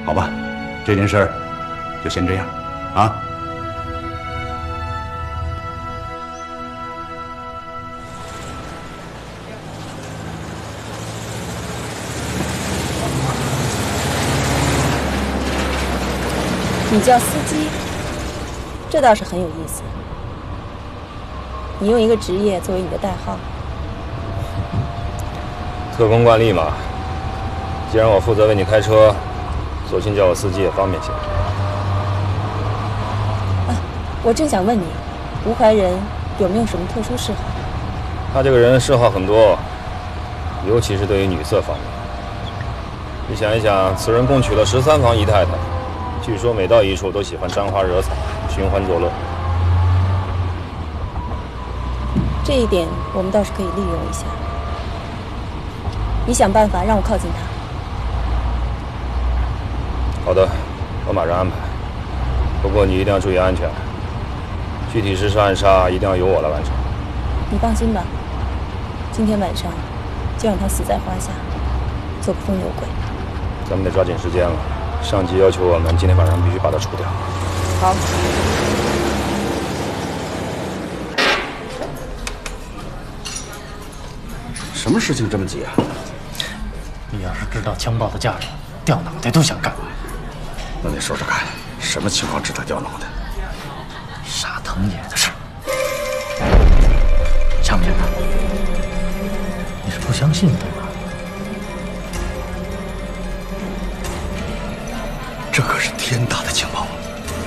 好吧，这件事儿就先这样，啊。 你叫司机，这倒是很有意思。你用一个职业作为你的代号。 特工惯例嘛。既然我负责为你开车，索性叫我司机也方便些。 啊，我正想问你，吴怀仁有没有什么特殊嗜好？ 他这个人嗜好很多，尤其是对于女色方面。你想一想，此人共娶了13房姨太太。据说每到一处都喜欢沾花惹草，寻欢作乐。 这一点我们倒是可以利用一下。你想办法让我靠近他。 好的，我马上安排。不过你一定要注意安全。具体实施暗杀一定要由我来完成。 你放心吧，今天晚上就让他死在花下，做个风流鬼。 咱们得抓紧时间了。上级要求我们今天晚上必须把他除掉。 好。 什么事情这么急啊？ 你要是知道枪爆的架势，掉脑袋都想干。 那你说说看，什么情况值得掉脑袋？ 杀藤野的事，相不相信他？你是不相信的。